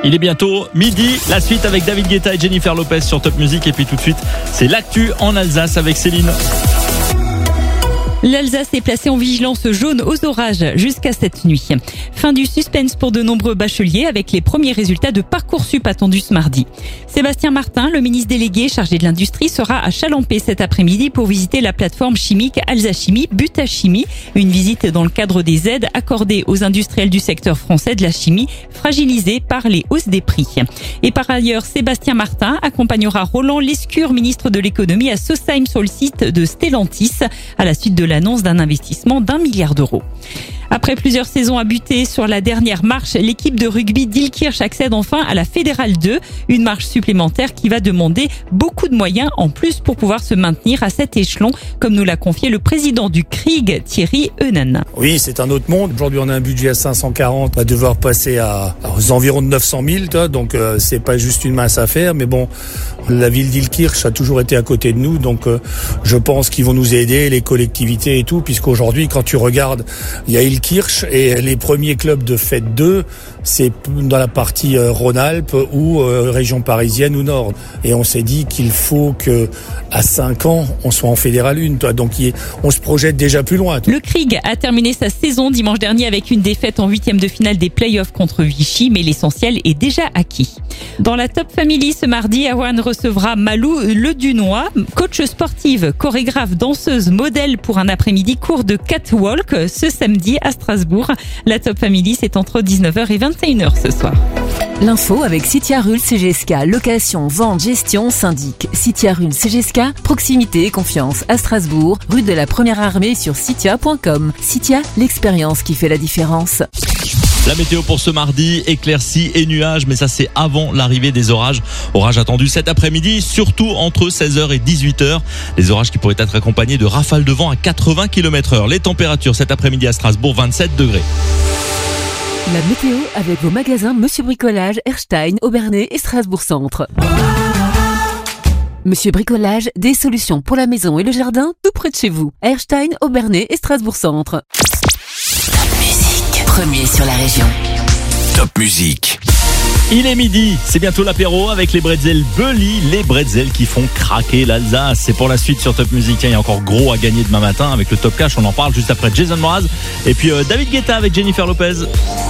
Il est bientôt midi, la suite avec David Guetta et Jennifer Lopez sur Top Music. Et puis tout de suite, c'est l'actu en Alsace avec Céline. L'Alsace est placée en vigilance jaune aux orages jusqu'à cette nuit. Fin du suspense pour de nombreux bacheliers avec les premiers résultats de Parcoursup attendus ce mardi. Sébastien Martin, le ministre délégué chargé de l'industrie, sera à Chalampé cet après-midi pour visiter la plateforme chimique Alsace Chimie Butachimie. Une visite dans le cadre des aides accordées aux industriels du secteur français de la chimie fragilisés par les hausses des prix. Et par ailleurs, Sébastien Martin accompagnera Roland Lescure, ministre de l'économie, à Sausheim sur le site de Stellantis à la suite de l'annonce d'un investissement d'1 milliard d'euros. Après plusieurs saisons à buter sur la dernière marche, l'équipe de rugby d'Ilkirch accède enfin à la Fédérale 2, une marche supplémentaire qui va demander beaucoup de moyens en plus pour pouvoir se maintenir à cet échelon, comme nous l'a confié le président du Krieg, Thierry Heunen. Oui, c'est un autre monde. Aujourd'hui, on a un budget à 540, on va devoir passer aux environs de 900 000, donc c'est pas juste une mince affaire, mais bon, la ville d'Ilkirch a toujours été à côté de nous, donc je pense qu'ils vont nous aider, les collectivités et tout, puisqu'aujourd'hui, quand tu regardes, il y a Ilkirch et les premiers clubs de Fête 2, c'est dans la partie Rhône-Alpes ou région parisienne ou Nord. Et on s'est dit qu'il faut que à 5 ans, on soit en Fédérale 1. Donc on se projette déjà plus loin. Le Krieg a terminé sa saison dimanche dernier avec une défaite en 8e de finale des playoffs contre Vichy, mais l'essentiel est déjà acquis. Dans la Top Family ce mardi, Erwan recevra Malou Ledunois, coach sportive, chorégraphe, danseuse, modèle pour un après-midi cours de catwalk ce samedi à Strasbourg. La Top Family, c'est entre 19h et 21h ce soir. L'info avec Citia-Rul CGSK, location, vente, gestion, syndic. Citia-Rul CGSK, proximité et confiance à Strasbourg, rue de la Première Armée sur citia.com. Citia, l'expérience qui fait la différence. La météo pour ce mardi, éclaircies et nuages, mais ça c'est avant l'arrivée des orages. Orages attendus cet après-midi, surtout entre 16h et 18h. Les orages qui pourraient être accompagnés de rafales de vent à 80 km/h. Les températures cet après-midi à Strasbourg, 27 degrés. La météo avec vos magasins Monsieur Bricolage, Erstein, Aubernais et Strasbourg Centre. Monsieur Bricolage, des solutions pour la maison et le jardin tout près de chez vous. Erstein, Aubernais et Strasbourg Centre. Top Music, premier sur la région. Top Music. Il est midi, c'est bientôt l'apéro avec les bretzels Bully, les bretzels qui font craquer l'Alsace. C'est pour la suite sur Top Music. Il y a encore gros à gagner demain matin avec le Top Cash. On en parle juste après Jason Mraz et puis David Guetta avec Jennifer Lopez.